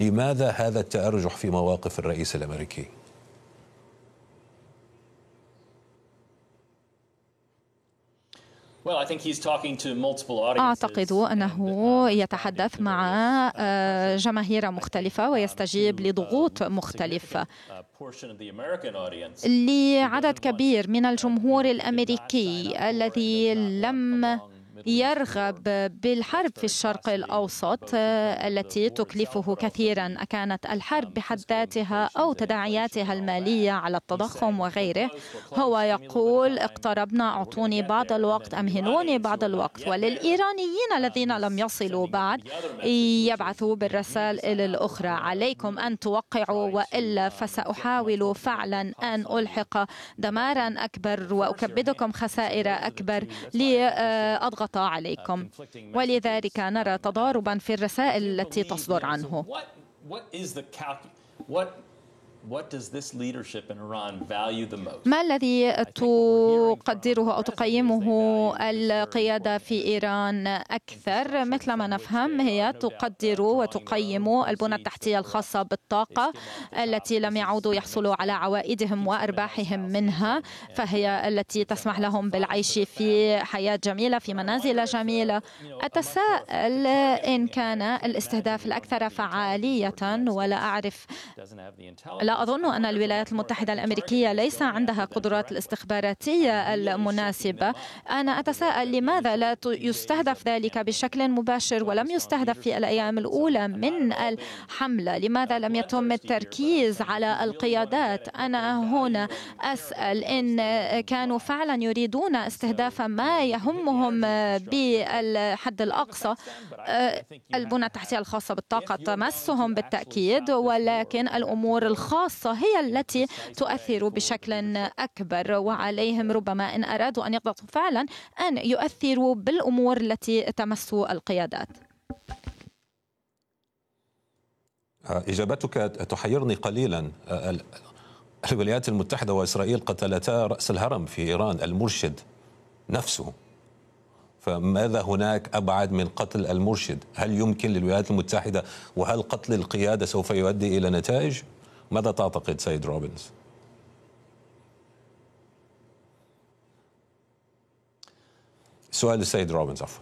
لماذا هذا التأرجح في مواقف الرئيس الأمريكي؟ أعتقد أنه يتحدث مع جماهير مختلفة ويستجيب لضغوط مختلفة. لعدد كبير من الجمهور الأمريكي الذي لم يرغب بالحرب في الشرق الأوسط التي تكلفه كثيرا، أكانت الحرب بحد ذاتها أو تداعياتها المالية على التضخم وغيره، هو يقول اقتربنا، أعطوني بعض الوقت، أمهلوني بعض الوقت. وللإيرانيين الذين لم يصلوا بعد يبعثوا بالرسائل الأخرى: عليكم أن توقعوا وإلا فسأحاول فعلا أن ألحق دمارا أكبر وأكبدكم خسائر أكبر لأضغط عليكم. ولذلك نرى تضاربا في الرسائل التي تصدر عنه. ما الذي تقدره أو تقيمه القيادة في إيران أكثر؟ مثل ما نفهم هي تقدر وتقيم البنى التحتية الخاصة بالطاقة التي لم يعودوا يحصلوا على عوائدهم وأرباحهم منها، فهي التي تسمح لهم بالعيش في حياة جميلة في منازل جميلة. أتساءل إن كان الاستهداف الأكثر فعالية، ولا أعرف، لا أظن أن الولايات المتحدة الأمريكية ليس عندها قدرات الاستخباراتية المناسبة. أنا أتساءل لماذا لا يستهدف ذلك بشكل مباشر ولم يستهدف في الأيام الأولى من الحملة؟ لماذا لم يتم التركيز على القيادات؟ أنا هنا أسأل إن كانوا فعلا يريدون استهداف ما يهمهم بالحد الأقصى. البنى التحتية الخاصة بالطاقة تمسهم بالتأكيد، ولكن الأمور الخاصة هي التي تؤثر بشكل أكبر، وعليهم ربما إن أرادوا أن يضغطوا فعلا أن يؤثروا بالأمور التي تمس القيادات. إجابتك تحيرني قليلا. الولايات المتحدة وإسرائيل قتلتا رأس الهرم في إيران، المرشد نفسه، فماذا هناك أبعد من قتل المرشد؟ هل يمكن للولايات المتحدة، وهل قتل القيادة سوف يؤدي إلى نتائج؟ ماذا تعتقد سيد روبنز؟ سؤال السيد روبنز عفوا.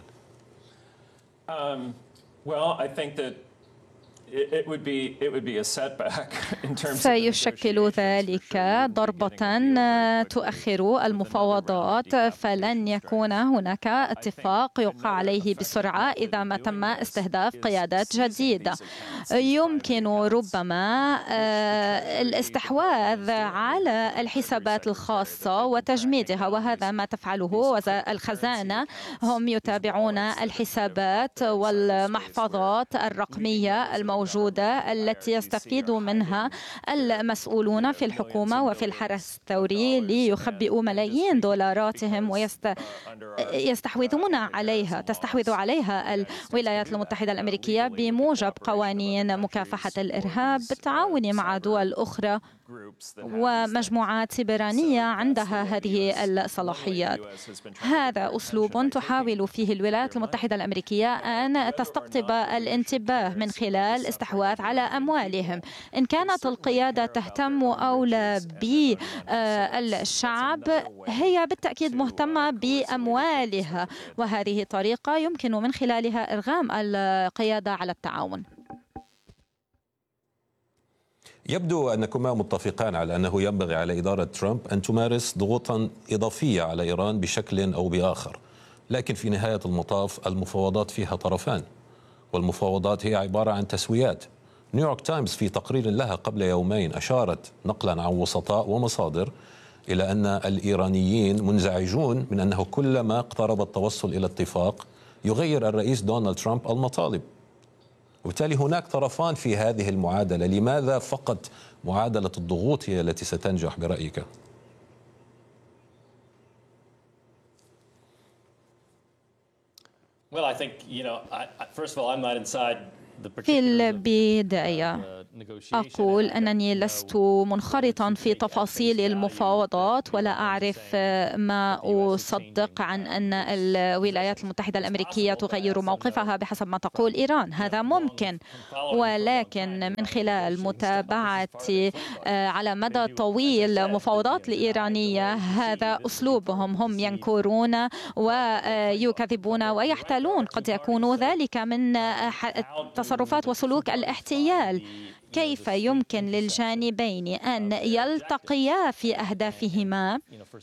سيشكل ذلك ضربة تؤخر المفاوضات، فلن يكون هناك اتفاق يوقع عليه بسرعة إذا ما تم استهداف قيادات جديدة. يمكن ربما الاستحواذ على الحسابات الخاصة وتجميدها، وهذا ما تفعله الخزانة. هم يتابعون الحسابات والمحفظات الرقمية الموجودة التي يستفيد منها المسؤولون في الحكومة وفي الحرس الثوري ليخبئوا ملايين دولاراتهم ويستحوذون عليها. تستحوذ عليها الولايات المتحدة الأمريكية بموجب قوانين مكافحة الإرهاب بالتعاون مع دول أخرى ومجموعات سيبرانية عندها هذه الصلاحيات. هذا أسلوب تحاول فيه الولايات المتحدة الأمريكية أن تستقطب الانتباه من خلال الاستحواذ على أموالهم. إن كانت القيادة تهتم أو لا بالشعب، هي بالتأكيد مهتمة بأموالها، وهذه طريقة يمكن من خلالها إرغام القيادة على التعاون. يبدو أنكما متفقان على أنه ينبغي على إدارة ترامب أن تمارس ضغوطا إضافية على إيران بشكل أو بآخر، لكن في نهاية المطاف المفاوضات فيها طرفان، والمفاوضات هي عبارة عن تسويات. نيويورك تايمز في تقرير لها قبل يومين أشارت نقلا عن وسطاء ومصادر إلى أن الإيرانيين منزعجون من أنه كلما اقترب التوصل إلى اتفاق يغير الرئيس دونالد ترامب المطالب، وبالتالي هناك طرفان في هذه المعادلة. لماذا فقط معادلة الضغوط هي التي ستنجح برأيك؟ في البداية أقول أنني لست منخرطا في تفاصيل المفاوضات، ولا أعرف ما أصدق عن أن الولايات المتحدة الأمريكية تغير موقفها بحسب ما تقول إيران. هذا ممكن، ولكن من خلال متابعة على مدى طويل مفاوضات الإيرانية، هذا أسلوبهم. هم ينكرون ويكذبون ويحتالون. قد يكون ذلك من تصرفات وسلوك الاحتيال. كيف يمكن للجانبين أن يلتقيا في أهدافهما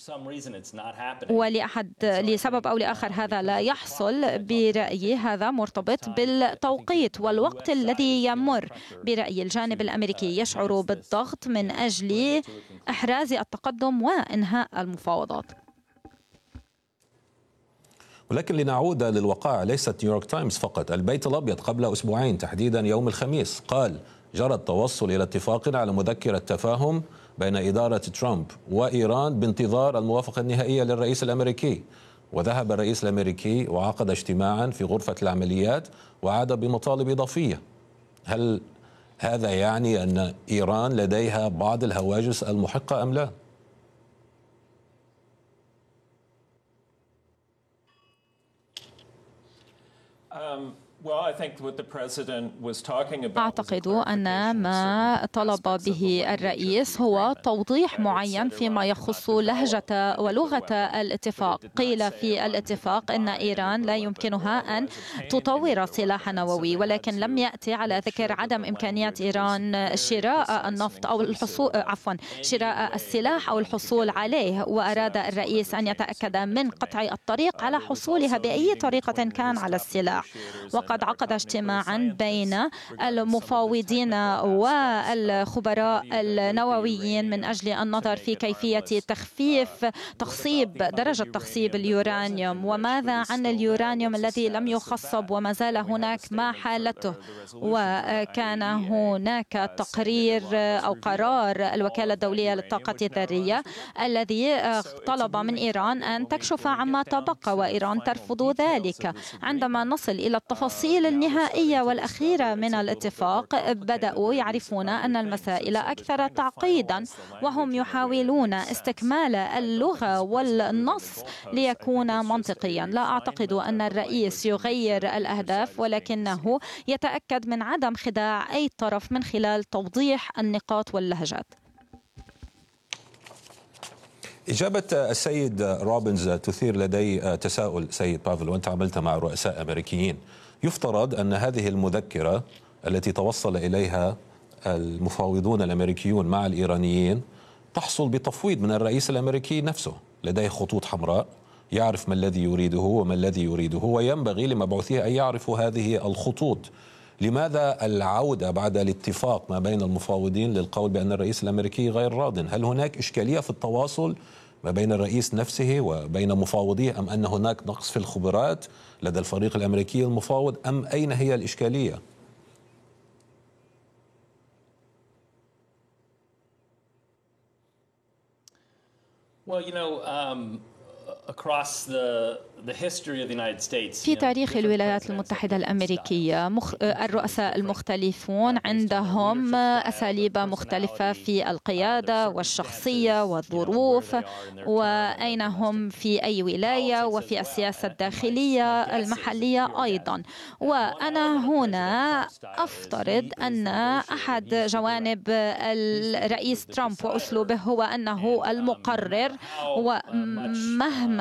لسبب أو لآخر هذا لا يحصل؟ برأيي هذا مرتبط بالتوقيت والوقت الذي يمر. برأيي الجانب الأمريكي يشعر بالضغط من أجل إحراز التقدم وإنهاء المفاوضات. ولكن لنعود للوقائع، ليست نيويورك تايمز فقط. البيت الأبيض قبل أسبوعين تحديدا يوم الخميس قال جرى التوصل إلى اتفاق على مذكرة تفاهم بين إدارة ترامب وإيران بانتظار الموافقة النهائية للرئيس الأمريكي. وذهب الرئيس الأمريكي وعقد اجتماعا في غرفة العمليات وعاد بمطالب إضافية. هل هذا يعني أن إيران لديها بعض الهواجس المحقة أم لا؟ أعتقد أن ما طلب به الرئيس هو توضيح معين فيما يخص لهجة ولغة الاتفاق. قيل في الاتفاق أن إيران لا يمكنها أن تطور سلاح نووي، ولكن لم يأتي على ذكر عدم إمكانية إيران شراء النفط أو شراء السلاح أو الحصول عليه. وأراد الرئيس أن يتأكد من قطع الطريق على حصولها بأي طريقة كان على السلاح. وقد عقد اجتماعا بين المفاوضين والخبراء النوويين من أجل النظر في كيفية تخصيب درجة تخصيب اليورانيوم، وماذا عن اليورانيوم الذي لم يخصب وما زال هناك ما حالته. وكان هناك تقرير أو قرار الوكالة الدولية للطاقة الذرية الذي طلب من إيران أن تكشف عما تبقى، وإيران ترفض ذلك. عندما نصل إلى التفاصيل النهائية والأخيرة من الاتفاق بدأوا يعرفون أن المسائل أكثر تعقيدا، وهم يحاولون استكمال اللغة والنص ليكون منطقيا. لا أعتقد أن الرئيس يغير الأهداف، ولكنه يتأكد من عدم خداع أي طرف من خلال توضيح النقاط واللهجات. إجابة السيد روبنز تثير لدي تساؤل سيد بافل، وأنت عملت مع رؤساء أمريكيين. يفترض أن هذه المذكرة التي توصل إليها المفاوضون الأمريكيون مع الإيرانيين تحصل بتفويض من الرئيس الأمريكي نفسه. لديه خطوط حمراء، يعرف ما الذي يريده وما الذي يريده، وينبغي لمبعوثيه أن يعرفوا هذه الخطوط. لماذا العودة بعد الاتفاق ما بين المفاوضين للقول بأن الرئيس الأمريكي غير راضٍ؟ هل هناك إشكالية في التواصل ما بين الرئيس نفسه وبين مفاوضيه، أم أن هناك نقص في الخبرات لدى الفريق الأمريكي المفاوض، أم أين هي الإشكالية؟ في تاريخ الولايات المتحدة الأمريكية الرؤساء المختلفون عندهم أساليب مختلفة في القيادة والشخصية والظروف، وأين هم في أي ولاية، وفي السياسة الداخلية المحلية أيضا. وأنا هنا أفترض أن أحد جوانب الرئيس ترامب وأسلوبه هو أنه المقرر، ومهما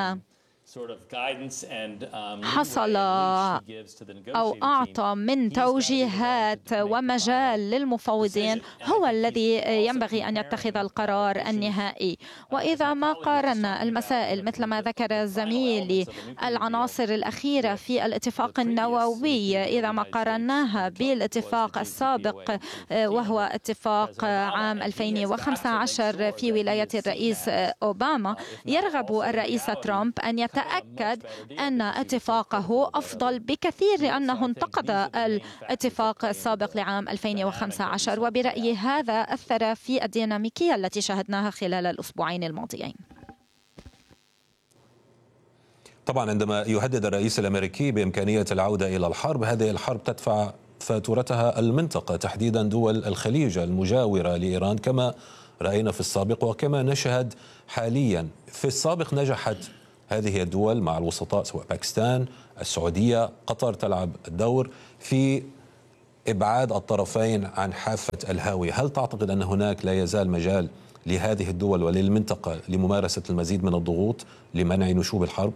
حصل أو أعطى من توجيهات ومجال للمفاوضين هو الذي ينبغي أن يتخذ القرار النهائي. وإذا ما قارنا المسائل مثل ما ذكر زميلي العناصر الأخيرة في الاتفاق النووي، إذا ما قارناها بالاتفاق السابق وهو اتفاق عام 2015 في ولاية الرئيس أوباما، يرغب الرئيس ترامب أن يتأكد أن اتفاقه أفضل بكثير لأنه انتقد الاتفاق السابق لعام 2015. وبرأيي هذا أثر في الديناميكية التي شاهدناها خلال الأسبوعين الماضيين. طبعا عندما يهدد الرئيس الأمريكي بإمكانية العودة إلى الحرب، هذه الحرب تدفع فاتورتها المنطقة، تحديدا دول الخليج المجاورة لإيران كما رأينا في السابق وكما نشهد حاليا. في السابق نجحت هذه الدول مع الوسطاء سواء باكستان، السعودية، قطر تلعب الدور في إبعاد الطرفين عن حافة الهاوية. هل تعتقد أن هناك لا يزال مجال لهذه الدول وللمنطقة لممارسة المزيد من الضغوط لمنع نشوب الحرب؟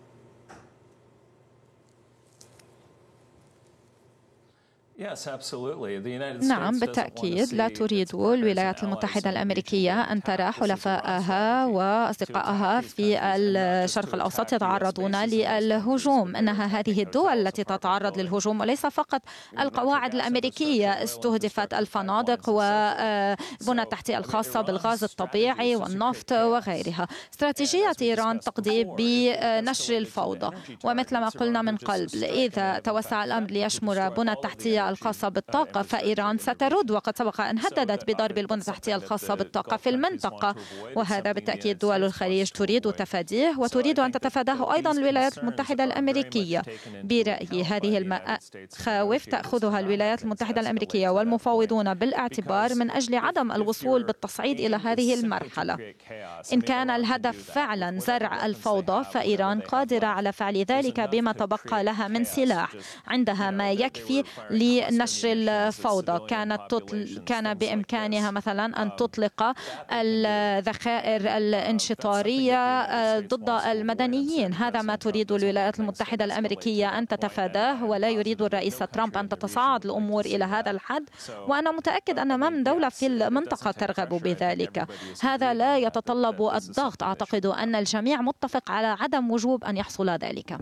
نعم بالتأكيد، لا تريد الولايات المتحدة الأمريكية أن ترى حلفائها وأصدقائها في الشرق الأوسط يتعرضون للهجوم. إنها هذه الدول التي تتعرض للهجوم وليس فقط القواعد الأمريكية. استهدفت الفنادق وبنى التحتية الخاصة بالغاز الطبيعي والنفط وغيرها. استراتيجية إيران تقضي بنشر الفوضى، ومثل ما قلنا من قبل إذا توسع الأمر ليشمل بنى التحتية الخاصة بالطاقة فإيران سترد، وقد سبق أن هددت بضرب البنى التحتية الخاصة بالطاقة في المنطقة، وهذا بالتأكيد دول الخليج تريد تفاديه، وتريد أن تتفاداه أيضا الولايات المتحدة الأمريكية. برأيي هذه المخاوف تأخذها الولايات المتحدة الأمريكية والمفاوضون بالاعتبار من أجل عدم الوصول بالتصعيد إلى هذه المرحلة. إن كان الهدف فعلا زرع الفوضى فإيران قادرة على فعل ذلك بما تبقى لها من سلاح. عندها ما يكفي لنشر الفوضى. كان بإمكانها مثلا أن تطلق الذخائر الانشطارية ضد المدنيين. هذا ما تريد الولايات المتحدة الأمريكية أن تتفاداه، ولا يريد الرئيس ترامب أن تتصاعد الأمور إلى هذا الحد، وأنا متأكد أن ما من دولة في المنطقة ترغب بذلك. هذا لا يتطلب الضغط. أعتقد أن الجميع متفق على عدم وجوب أن يحصل ذلك.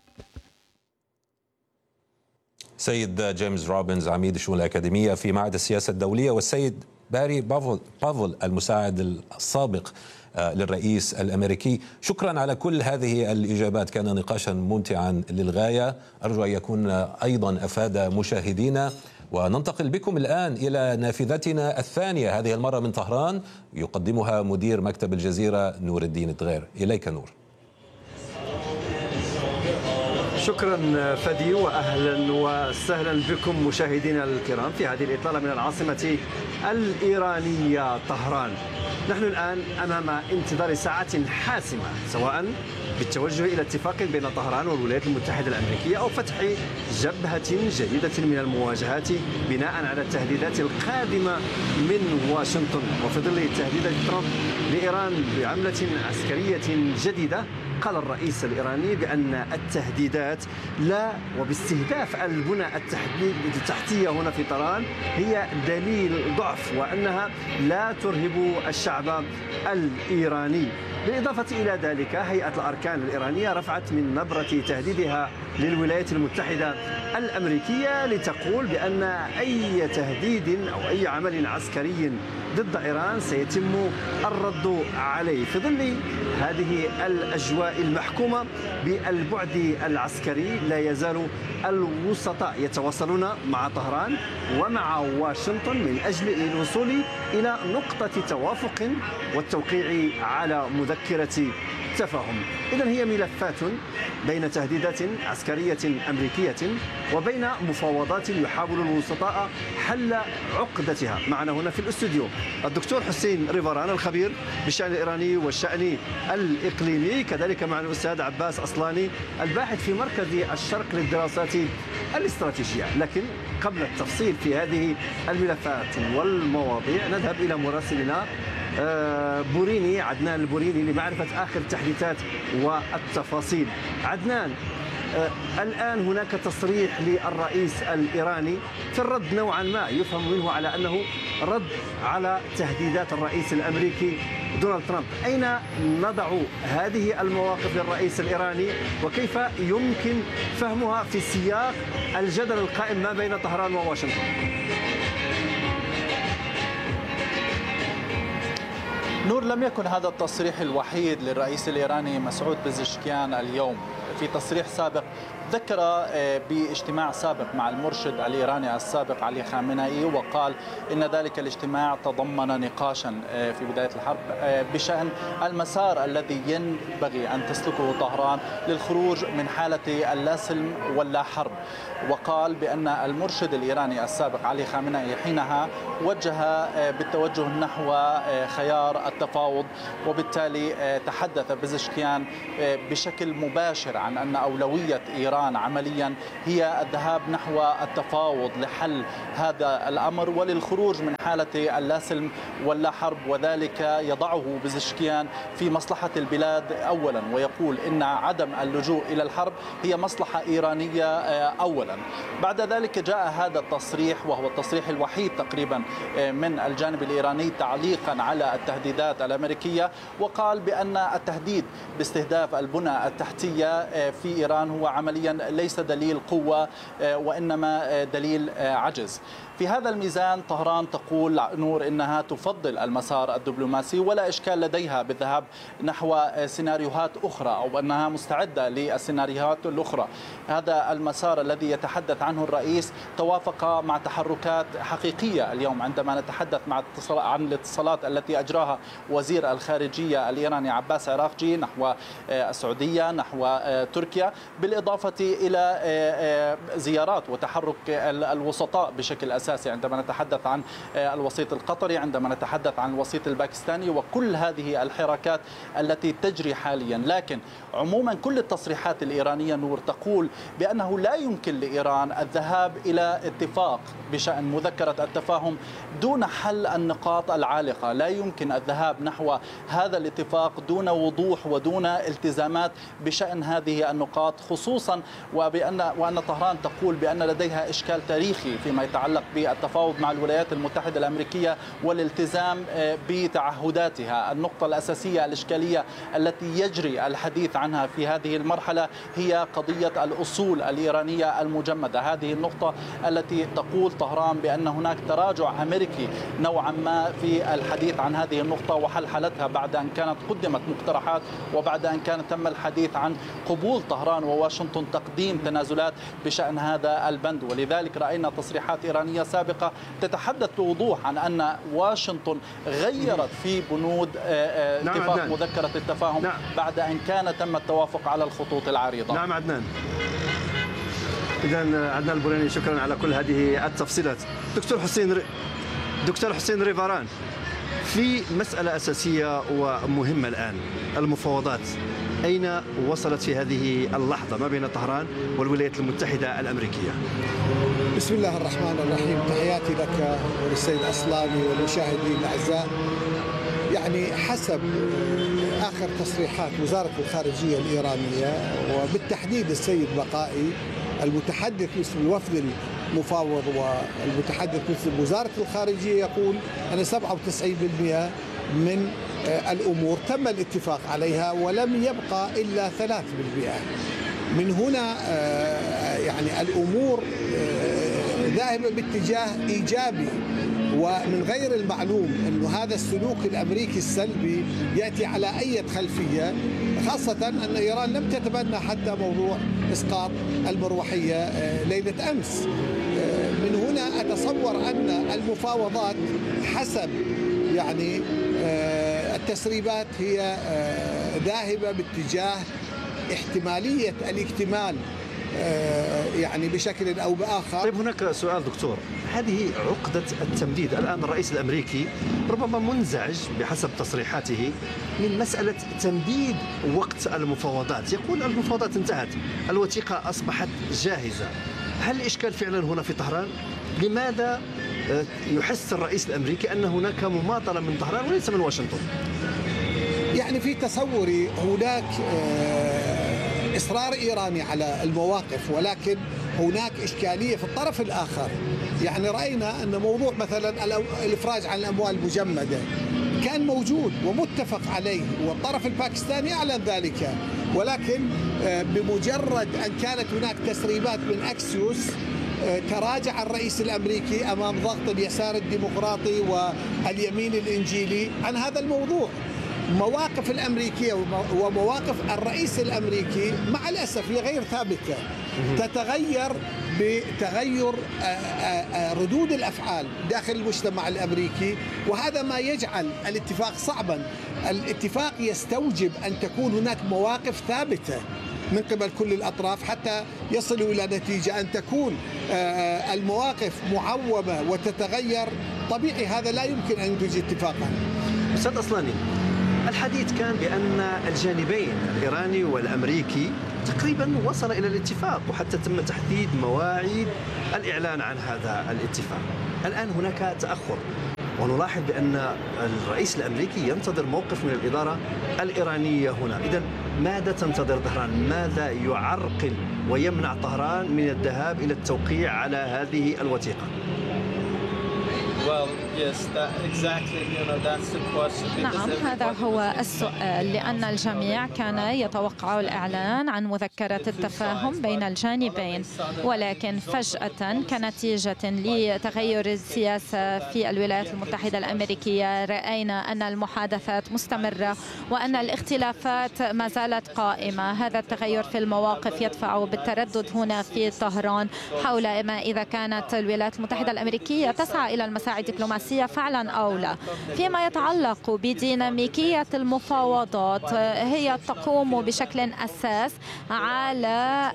سيد جيمس روبنز عميد الشؤون الأكاديمية في معهد السياسة الدولية، والسيد باري بافل المساعد السابق للرئيس الأمريكي، شكرا على كل هذه الإجابات. كان نقاشا ممتعا للغاية، أرجو أن يكون أيضا أفاد مشاهدينا. وننتقل بكم الآن إلى نافذتنا الثانية، هذه المرة من طهران، يقدمها مدير مكتب الجزيرة نور الدين الدغير. إليك نور. شكرا فادي، واهلا وسهلا بكم مشاهدينا الكرام في هذه الاطلاله من العاصمه الايرانيه طهران. نحن الان امام انتظار ساعات حاسمه، سواء بالتوجه الى اتفاق بين طهران والولايات المتحده الامريكيه او فتح جبهه جديده من المواجهات بناء على التهديدات القادمه من واشنطن، وفي ظل تهديدات ترامب لايران بعمله عسكريه جديده. قال الرئيس الإيراني بأن التهديدات لا وباستهداف البنى التحتية هنا في طهران هي دليل ضعف، وأنها لا ترهب الشعب الإيراني. بالإضافة إلى ذلك هيئة الأركان الإيرانية رفعت من نبرة تهديدها للولايات المتحدة الأمريكية لتقول بأن أي تهديد أو أي عمل عسكري ضد إيران سيتم الرد عليه. في ظل هذه الأجواء المحكومة بالبعد العسكري لا يزال الوسطاء يتواصلون مع طهران ومع واشنطن من أجل الوصول إلى نقطة توافق والتوقيع على مذكرة تفاهم. إذن هي ملفات بين تهديدات عسكرية أمريكية وبين مفاوضات يحاول الوسطاء حل عقدتها. معنا هنا في الاستوديو الدكتور حسين ريفران الخبير بالشأن الإيراني والشأن الإقليمي، كذلك معنا الأستاذ عباس أصلاني الباحث في مركز الشرق للدراسات الاستراتيجية. لكن قبل التفصيل في هذه الملفات والمواضيع نذهب إلى مراسلنا بوريني، عدنان البوريني، لمعرفة آخر التحديثات والتفاصيل. عدنان، الآن هناك تصريح للرئيس الإيراني في الرد نوعا ما يفهم منه على أنه رد على تهديدات الرئيس الأمريكي دونالد ترامب. أين نضع هذه المواقف للرئيس الإيراني وكيف يمكن فهمها في سياق الجدل القائم ما بين طهران وواشنطن؟ نور، لم يكن هذا التصريح الوحيد للرئيس الإيراني مسعود بزشكيان اليوم. في تصريح سابق ذكر باجتماع سابق مع المرشد الإيراني السابق علي خامنئي، وقال إن ذلك الاجتماع تضمن نقاشا في بداية الحرب بشأن المسار الذي ينبغي أن تسلكه طهران للخروج من حالة اللا سلم واللا حرب. وقال بأن المرشد الإيراني السابق علي خامنئي حينها وجه بالتوجه نحو خيار التفاوض، وبالتالي تحدث بزشكيان بشكل مباشر عن أن أولوية إيران عمليا هي الذهاب نحو التفاوض لحل هذا الأمر وللخروج من حالة اللا سلم واللا حرب، وذلك يضعه بزشكيان في مصلحة البلاد أولا، ويقول إن عدم اللجوء إلى الحرب هي مصلحة إيرانية أولا. بعد ذلك جاء هذا التصريح، وهو التصريح الوحيد تقريبا من الجانب الإيراني تعليقا على التهديدات الأمريكية، وقال بأن التهديد باستهداف البنى التحتية في إيران هو عمليا ليس دليل قوة وإنما دليل عجز. في هذا الميزان طهران تقول نور إنها تفضل المسار الدبلوماسي ولا إشكال لديها بالذهاب نحو سيناريوهات أخرى، أو أنها مستعدة للسيناريوهات الأخرى. هذا المسار الذي يتحدث عنه الرئيس توافق مع تحركات حقيقية اليوم عندما نتحدث عن الاتصالات التي أجراها وزير الخارجية الإيراني عباس عراقجي نحو السعودية نحو تركيا، بالإضافة إلى زيارات وتحرك الوسطاء بشكل أساسي، عندما نتحدث عن الوسيط القطري، عندما نتحدث عن الوسيط الباكستاني، وكل هذه الحركات التي تجري حاليا. لكن عموما كل التصريحات الإيرانية نور تقول بأنه لا يمكن لإيران الذهاب إلى اتفاق بشأن مذكرة التفاهم دون حل النقاط العالقة. لا يمكن الذهاب نحو هذا الاتفاق دون وضوح ودون التزامات بشأن هذه النقاط، خصوصا وأن طهران تقول بأن لديها إشكال تاريخي فيما يتعلق بالتفاوض مع الولايات المتحدة الأمريكية والالتزام بتعهداتها. النقطة الأساسية الإشكالية التي يجري الحديث عنها في هذه المرحلة هي قضية الأصول الإيرانية المجمدة. هذه النقطة التي تقول طهران بأن هناك تراجع أمريكي نوعا ما في الحديث عن هذه النقطة وحلحلتها بعد أن كانت قدمت مقترحات وبعد أن كان تم الحديث عن قبول طهران وواشنطن تقديم تنازلات بشأن هذا البند. ولذلك رأينا تصريحات إيرانية سابقة تتحدث بوضوح عن أن واشنطن غيرت في بنود اتفاق مذكرة التفاهم بعد أن كان تم التوافق على الخطوط العريضة. نعم عدنان. إذن عدنان البوليني، شكرا على كل هذه التفصيلات. دكتور حسين ريفاران، في مسألة أساسية ومهمة الآن، المفاوضات أين وصلت في هذه اللحظة ما بين طهران والولايات المتحدة الأمريكية؟ بسم الله الرحمن الرحيم، تحياتي لك وللسيد أصلاني والمشاهدين الأعزاء. يعني حسب آخر تصريحات وزارة الخارجية الإيرانية وبالتحديد السيد بقائي المتحدث باسم الوفد المفاوض والمتحدث باسم وزارة الخارجية، يقول أن 97% من الأمور تم الاتفاق عليها ولم يبقى إلا 3%. من هنا يعني الأمور ذاهبة باتجاه إيجابي، ومن غير المعلوم أن هذا السلوك الأمريكي السلبي يأتي على أي خلفية، خاصة أن إيران لم تتبنى حتى موضوع إسقاط المروحية ليلة أمس. من هنا أتصور أن المفاوضات حسب يعني التسريبات هي ذاهبة باتجاه احتمالية الاكتمال يعني بشكل أو بآخر. طيب هناك سؤال دكتور، هذه عقدة التمديد. الآن الرئيس الأمريكي ربما منزعج بحسب تصريحاته من مسألة تمديد وقت المفاوضات، يقول المفاوضات انتهت، الوثيقة أصبحت جاهزة. هل الإشكال فعلا هنا في طهران؟ لماذا يحس الرئيس الأمريكي أن هناك مماطلة من طهران وليس من واشنطن؟ يعني في تصوري هناك إصرار إيراني على المواقف، ولكن هناك إشكالية في الطرف الآخر. يعني رأينا أن موضوع مثلا الإفراج عن الأموال المجمدة كان موجود ومتفق عليه، والطرف الباكستاني أعلن ذلك، ولكن بمجرد أن كانت هناك تسريبات من أكسيوس تراجع الرئيس الأمريكي أمام ضغط اليسار الديمقراطي واليمين الإنجيلي عن هذا الموضوع. مواقف الأمريكية ومواقف الرئيس الأمريكي مع الأسف هي غير ثابتة، تتغير بتغير ردود الأفعال داخل المجتمع الأمريكي، وهذا ما يجعل الاتفاق صعبا. الاتفاق يستوجب أن تكون هناك مواقف ثابتة من قبل كل الأطراف حتى يصلوا إلى نتيجة. أن تكون المواقف معومة وتتغير طبيعي هذا لا يمكن أن ينتج اتفاقا. أستاذ أصلاني، الحديث كان بأن الجانبين الإيراني والأمريكي تقريبا وصل إلى الاتفاق، وحتى تم تحديد مواعيد الإعلان عن هذا الاتفاق. الآن هناك تأخر، ونلاحظ بأن الرئيس الأمريكي ينتظر موقف من الإدارة الإيرانية هنا. إذن ماذا تنتظر طهران؟ ماذا يعرقل ويمنع طهران من الذهاب إلى التوقيع على هذه الوثيقة؟ نعم، هذا هو السؤال، لأن الجميع كان يتوقع الإعلان عن مذكرة التفاهم بين الجانبين، ولكن فجأة كنتيجة لتغير السياسة في الولايات المتحدة الأمريكية رأينا أن المحادثات مستمرة وأن الاختلافات ما زالت قائمة. هذا التغير في المواقف يدفع بالتردد هنا في طهران حول ما إذا كانت الولايات المتحدة الأمريكية تسعى إلى المساعي الدبلوماسية فعلا أو لا. فيما يتعلق بديناميكية المفاوضات، هي تقوم بشكل أساس على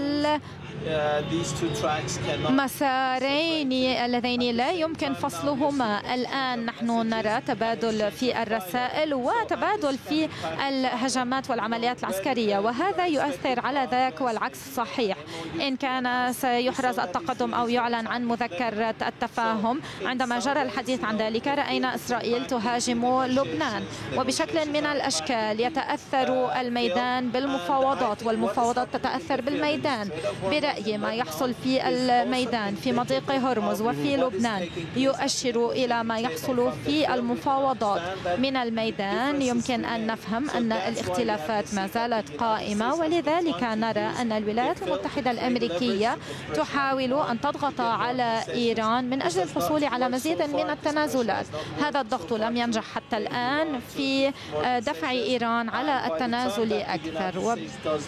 مسارين اللذين لا يمكن فصلهما. الآن نحن نرى تبادل في الرسائل وتبادل في الهجمات والعمليات العسكرية، وهذا يؤثر على ذاك والعكس صحيح. إن كان سيحرز التقدم أو يعلن عن مذكرة التفاهم، عندما جرى الحديث عن ذلك رأينا إسرائيل تهاجم لبنان، وبشكل من الأشكال يتأثر الميدان بالمفاوضات والمفاوضات تتأثر بالميدان. برأيي ما يحصل في الميدان في مضيق هرمز وفي لبنان يؤشر إلى ما يحصل في المفاوضات. من الميدان يمكن أن نفهم أن الاختلافات ما زالت قائمة، ولذلك نرى أن الولايات المتحدة الأمريكية تحاول أن تضغط على إيران من أجل الحصول على مزيد من التنازلات. هذا الضغط لم ينجح حتى الآن في دفع إيران على التنازل أكثر،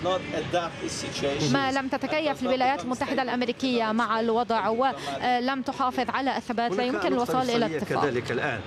ما لم تتكيف الولايات المتحدة الأمريكية مع الوضع ولم تحافظ على الثبات لا يمكن الوصول إلى اتفاق. كذلك الآن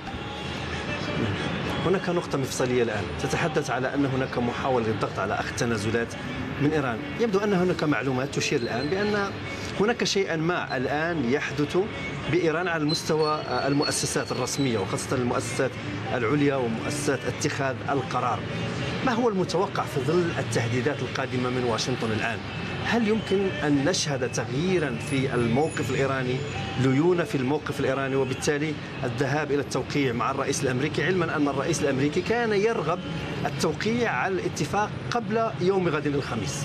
هناك نقطة مفصلية الآن تتحدث على أن هناك محاولة للضغط على أخذ تنازلات من إيران. يبدو أن هناك معلومات تشير الآن بأن هناك شيئا ما الآن يحدث بإيران على المستوى المؤسسات الرسمية، وخاصة المؤسسات العليا ومؤسسات اتخاذ القرار. ما هو المتوقع في ظل التهديدات القادمة من واشنطن الآن؟ هل يمكن أن نشهد تغييرا في الموقف الإيراني، ليونة في الموقف الإيراني، وبالتالي الذهاب إلى التوقيع مع الرئيس الأمريكي، علما أن الرئيس الأمريكي كان يرغب التوقيع على الاتفاق قبل يوم غد الخميس؟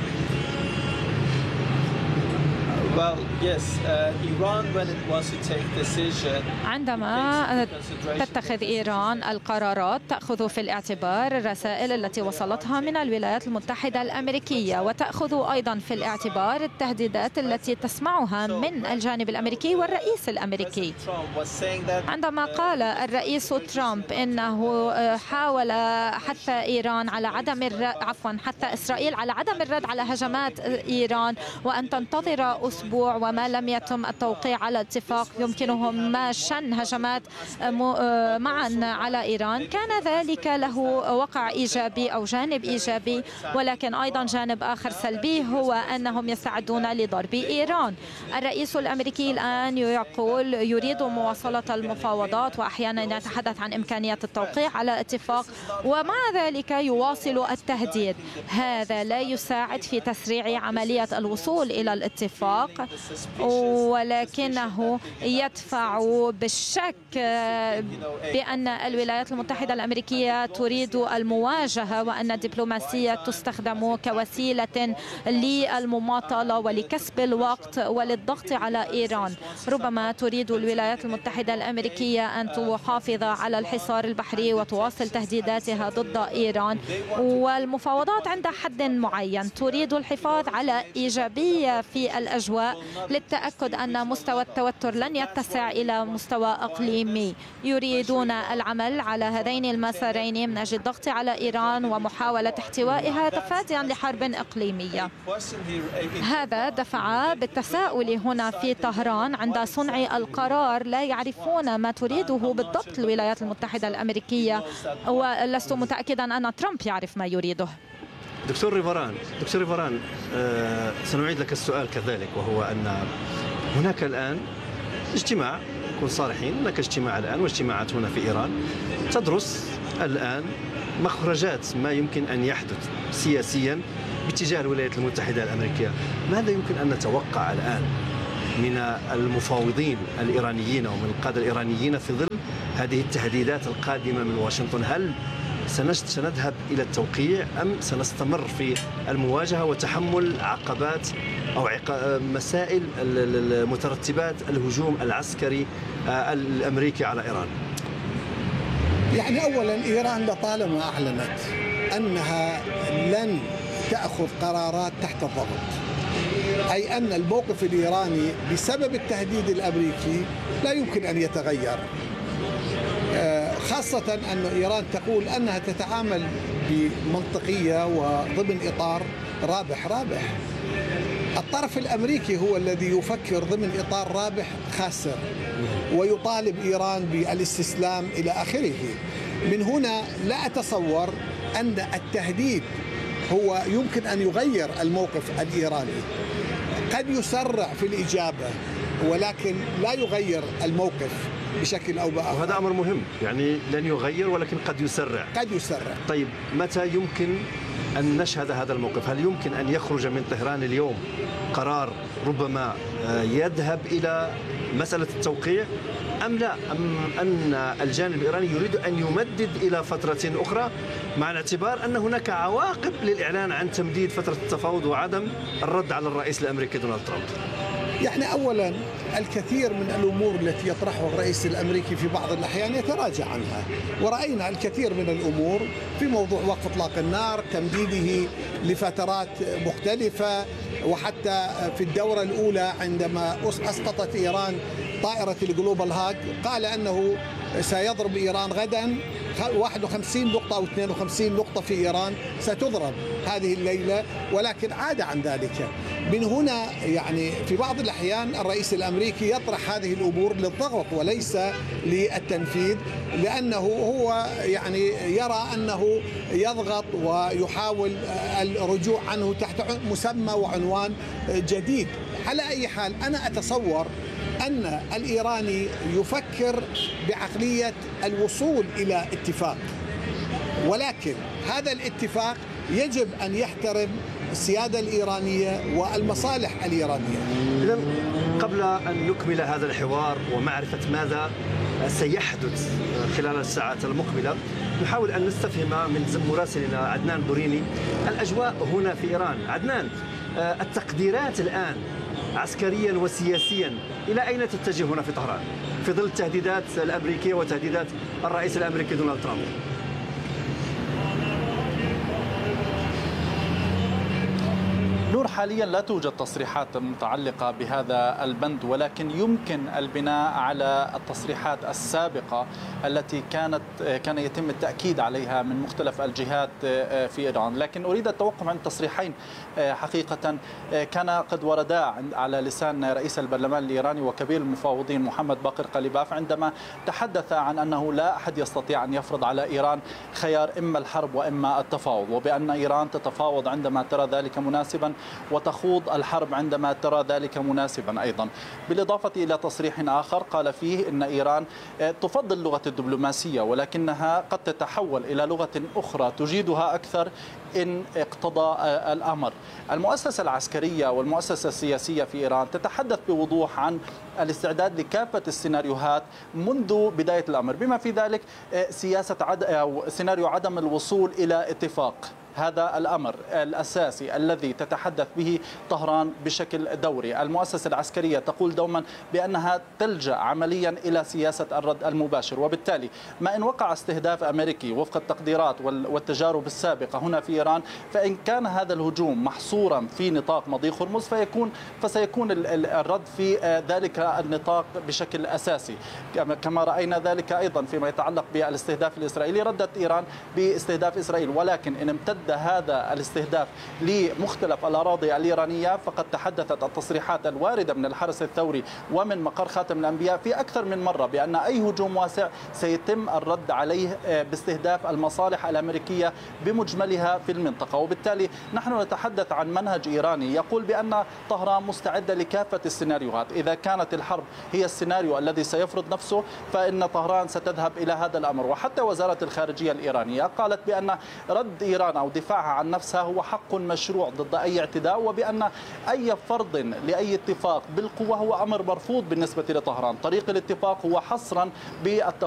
عندما تتخذ إيران القرارات تأخذ في الاعتبار الرسائل التي وصلتها من الولايات المتحدة الأمريكية، وتأخذ أيضا في الاعتبار التهديدات التي تسمعها من الجانب الأمريكي والرئيس الأمريكي. عندما قال الرئيس ترامب إنه حاول حث إيران على حث إسرائيل على عدم الرد على هجمات إيران، وأن تنتظر أسبوع وما لم يتم التوقيع على اتفاق يمكنهم ما شن هجمات معا على إيران، كان ذلك له وقع إيجابي أو جانب إيجابي، ولكن أيضا جانب آخر سلبي هو أنهم يستعدون لضرب إيران. الرئيس الأمريكي الآن يقول يريد مواصلة المفاوضات، وأحيانا يتحدث عن إمكانية التوقيع على اتفاق، ومع ذلك يواصل التهديد. هذا لا يساعد في تسريع عملية الوصول إلى الاتفاق، ولكنه يدفع بالشك بأن الولايات المتحدة الأمريكية تريد المواجهة، وأن الدبلوماسية تستخدم كوسيلة للمماطلة ولكسب الوقت وللضغط على إيران. ربما تريد الولايات المتحدة الأمريكية أن تحافظ على الحصار البحري وتواصل تهديداتها ضد إيران، والمفاوضات عند حد معين تريد الحفاظ على إيجابية في الأجواء الهواء للتأكد أن مستوى التوتر لن يتسع إلى مستوى إقليمي. يريدون العمل على هذين المسارين من أجل الضغط على إيران ومحاولة احتوائها تفاديا لحرب إقليمية. هذا دفع بالتساؤل هنا في طهران عند صنع القرار. لا يعرفون ما تريده بالضبط الولايات المتحدة الأمريكية، ولست متأكدا أن ترامب يعرف ما يريده. دكتور ريفران، سنعيد لك السؤال كذلك، وهو أن هناك الآن اجتماع، نكون صالحين، هناك اجتماع الآن واجتماعات هنا في إيران تدرس الآن مخرجات ما يمكن أن يحدث سياسيا باتجاه الولايات المتحدة الأمريكية. ماذا يمكن أن نتوقع الآن من المفاوضين الإيرانيين ومن القادة الإيرانيين في ظل هذه التهديدات القادمة من واشنطن؟ هل سنذهب إلى التوقيع أم سنستمر في المواجهة وتحمل عقبات أو مسائل مترتبات الهجوم العسكري الأمريكي على إيران؟ يعني أولا إيران لطالما أعلنت أنها لن تأخذ قرارات تحت الضغط، أي أن الموقف الإيراني بسبب التهديد الأمريكي لا يمكن أن يتغير، خاصة أن إيران تقول أنها تتعامل بمنطقية وضمن إطار رابح. الطرف الأمريكي هو الذي يفكر ضمن إطار رابح خاسر ويطالب إيران بالاستسلام إلى آخره. من هنا لا أتصور أن التهديد هو يمكن أن يغير الموقف الإيراني. قد يسرع في الإجابة ولكن لا يغير الموقف بشكل أو بآخر. وهذا أمر مهم، يعني لن يغير ولكن قد يسرع. طيب متى يمكن أن نشهد هذا الموقف؟ هل يمكن أن يخرج من طهران اليوم قرار ربما يذهب إلى مسألة التوقيع أم لا؟ أم أن الجانب الإيراني يريد أن يمدد إلى فترة أخرى، مع الاعتبار أن هناك عواقب للإعلان عن تمديد فترة التفاوض وعدم الرد على الرئيس الأمريكي دونالد ترامب؟ يعني أولا الكثير من الأمور التي يطرحها الرئيس الأمريكي في بعض الأحيان يتراجع عنها، ورأينا الكثير من الأمور في موضوع وقف إطلاق النار، تمديده لفترات مختلفة، وحتى في الدورة الأولى عندما أسقطت إيران طائرة الجلوبال هاج قال أنه سيضرب إيران غدا 51 نقطة أو 52 نقطة في إيران ستضرب هذه الليلة، ولكن عاد عن ذلك. من هنا يعني في بعض الأحيان الرئيس الأمريكي يطرح هذه الأمور للضغط وليس للتنفيذ، لأنه هو يعني يرى أنه يضغط ويحاول الرجوع عنه تحت مسمى وعنوان جديد. على أي حال أنا أتصور أن الإيراني يفكر بعقلية الوصول إلى اتفاق، ولكن هذا الاتفاق يجب أن يحترم السيادة الإيرانية والمصالح الإيرانية. إذن قبل أن نكمل هذا الحوار ومعرفة ماذا سيحدث خلال الساعات المقبلة، نحاول أن نستفهم من مراسلنا عدنان بوريني الأجواء هنا في إيران. عدنان، التقديرات الآن عسكريا وسياسيا إلى أين تتجه هنا في طهران في ظل التهديدات الأمريكية وتهديدات الرئيس الأمريكي دونالد ترامب؟ نور، حاليا لا توجد تصريحات متعلقة بهذا البند، ولكن يمكن البناء على التصريحات السابقة التي كان يتم التأكيد عليها من مختلف الجهات في إيران. لكن أريد التوقف عن تصريحين حقيقة كان قد وردا على لسان رئيس البرلمان الإيراني وكبير المفاوضين محمد باقر قليباف، عندما تحدث عن أنه لا أحد يستطيع أن يفرض على إيران خيار إما الحرب وإما التفاوض، وبأن إيران تتفاوض عندما ترى ذلك مناسبا وتخوض الحرب عندما ترى ذلك مناسبا أيضا. بالإضافة إلى تصريح آخر قال فيه أن إيران تفضل اللغة الدبلوماسية ولكنها قد تتحول إلى لغة أخرى تجيدها أكثر إن اقتضى الأمر. المؤسسة العسكرية والمؤسسة السياسية في إيران تتحدث بوضوح عن الاستعداد لكافة السيناريوهات منذ بداية الأمر، بما في ذلك سياسة أو سيناريو عدم الوصول إلى اتفاق. هذا الأمر الأساسي الذي تتحدث به طهران بشكل دوري. المؤسسة العسكرية تقول دوما بأنها تلجأ عمليا إلى سياسة الرد المباشر، وبالتالي ما إن وقع استهداف أمريكي وفق التقديرات والتجارب السابقة هنا في إيران، فإن كان هذا الهجوم محصورا في نطاق مضيق هرمز فسيكون الرد في ذلك النطاق بشكل أساسي، كما رأينا ذلك أيضا فيما يتعلق بالاستهداف الإسرائيلي. ردت إيران باستهداف إسرائيل، ولكن إن امتد هذا الاستهداف لمختلف الأراضي الإيرانية فقد تحدثت التصريحات الواردة من الحرس الثوري ومن مقر خاتم الأنبياء في أكثر من مرة بأن أي هجوم واسع سيتم الرد عليه باستهداف المصالح الأمريكية بمجملها في المنطقة. وبالتالي نحن نتحدث عن منهج إيراني يقول بأن طهران مستعدة لكافة السيناريوهات. إذا كانت الحرب هي السيناريو الذي سيفرض نفسه فإن طهران ستذهب إلى هذا الأمر. وحتى وزارة الخارجية الإيرانية قالت بأن رد إيران أو دفاعها عن نفسها هو حق مشروع ضد أي اعتداء، وبأن أي فرض لأي اتفاق بالقوة هو أمر مرفوض بالنسبة لطهران. طريق الاتفاق هو حصرا بالتفاوض